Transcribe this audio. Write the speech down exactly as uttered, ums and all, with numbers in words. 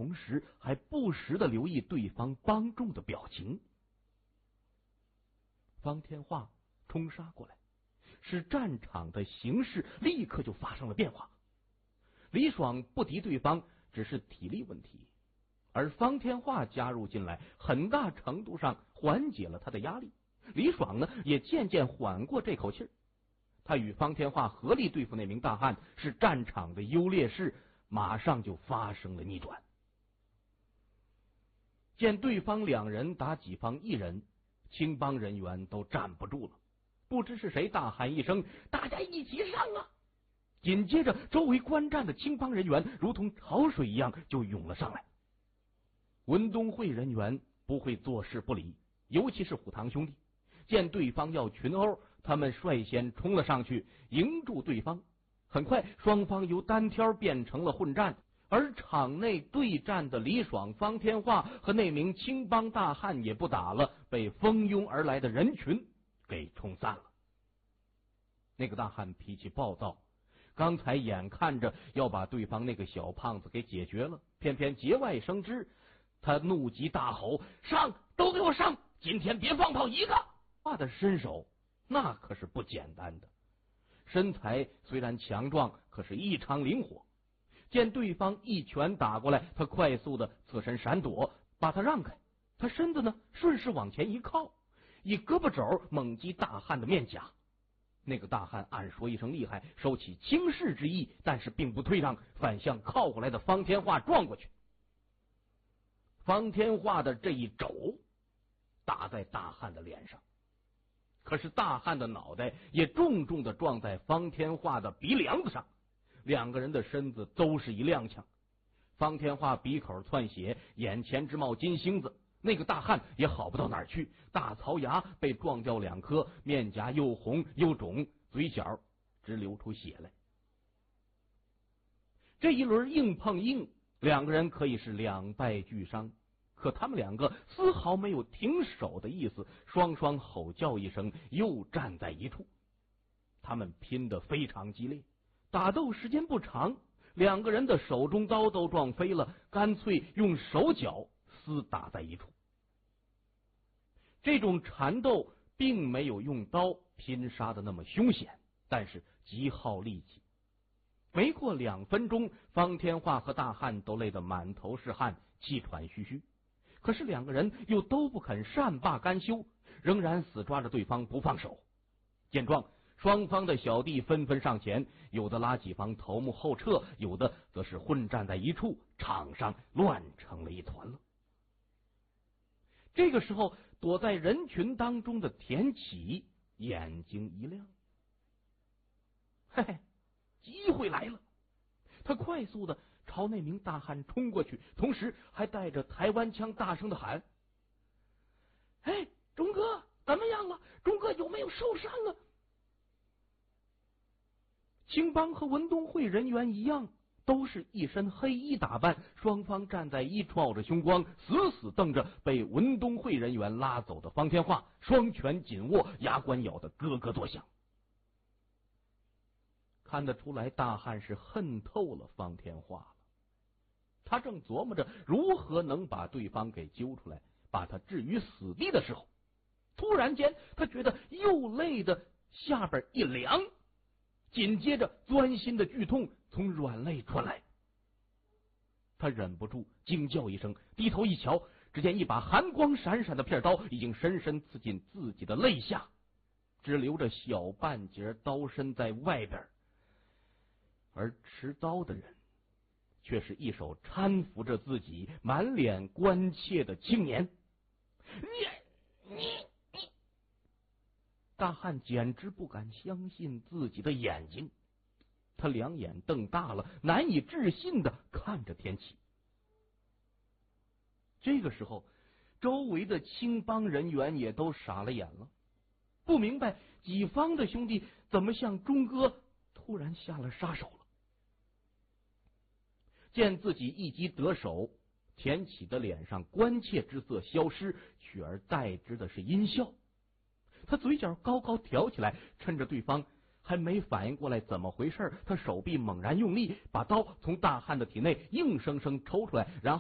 同时还不时的留意对方帮众的表情。方天化冲杀过来，使战场的形势立刻就发生了变化。李爽不敌对方只是体力问题，而方天化加入进来，很大程度上缓解了他的压力。李爽呢，也渐渐缓过这口气儿。他与方天化合力对付那名大汉，使战场的优劣势马上就发生了逆转。见对方两人打己方一人，青帮人员都站不住了。不知是谁大喊一声：“大家一起上啊！”紧接着，周围观战的青帮人员如同潮水一样就涌了上来。文东会人员不会坐视不理，尤其是虎堂兄弟，见对方要群殴，他们率先冲了上去，迎住对方。很快，双方由单挑变成了混战，而场内对战的李爽、方天化和那名青帮大汉也不打了，被蜂拥而来的人群给冲散了。那个大汉脾气暴躁，刚才眼看着要把对方那个小胖子给解决了，偏偏节外生枝，他怒极大吼：“上！都给我上！今天别放炮一个！”他的身手那可是不简单的，身材虽然强壮，可是异常灵活。见对方一拳打过来，他快速的侧身闪躲，把他让开。他身子呢顺势往前一靠，以胳膊肘猛击大汉的面颊。那个大汉暗说一声厉害，收起轻视之意，但是并不退让，反向靠过来的方天化撞过去。方天化的这一肘打在大汉的脸上，可是大汉的脑袋也重重的撞在方天化的鼻梁子上，两个人的身子都是一踉跄。方天化鼻口窜血，眼前直冒金星子，那个大汉也好不到哪儿去，大槽牙被撞掉两颗，面颊又红又肿，嘴角直流出血来。这一轮硬碰硬，两个人可以是两败俱伤，可他们两个丝毫没有停手的意思，双双吼叫一声，又站在一处。他们拼得非常激烈，打斗时间不长，两个人的手中刀都撞飞了，干脆用手脚厮打在一处。这种缠斗并没有用刀拼杀的那么凶险，但是极耗力气。没过两分钟，方天化和大汉都累得满头是汗，气喘吁吁。可是两个人又都不肯善罢甘休，仍然死抓着对方不放手。见状，双方的小弟纷纷上前，有的拉己方头目后撤，有的则是混战在一处，场上乱成了一团了。这个时候，躲在人群当中的田启眼睛一亮，嘿嘿，机会来了！他快速的朝那名大汉冲过去，同时还带着台湾腔大声的喊：“哎，钟哥，怎么样了？钟哥有没有受伤啊？”青帮和文东会人员一样，都是一身黑衣打扮，双方站在一处，冒着凶光，死死瞪着被文东会人员拉走的方天化，双拳紧握，牙关咬得咯咯作响。看得出来，大汉是恨透了方天化了。他正琢磨着如何能把对方给揪出来，把他置于死地的时候，突然间他觉得又累的下边一凉，紧接着钻心的剧痛从软肋传来。他忍不住惊叫一声，低头一瞧，只见一把寒光闪闪的片刀已经深深刺进自己的肋下，只留着小半截刀身在外边，而持刀的人却是一手搀扶着自己，满脸关切的青年。你你你！大汉简直不敢相信自己的眼睛，他两眼瞪大了，难以置信的看着天启。这个时候，周围的青帮人员也都傻了眼了，不明白己方的兄弟怎么向钟哥突然下了杀手了。见自己一击得手，田启的脸上关切之色消失，取而代之的是阴笑。他嘴角高高挑起来，趁着对方还没反应过来怎么回事，他手臂猛然用力，把刀从大汉的体内硬生生抽出来，然后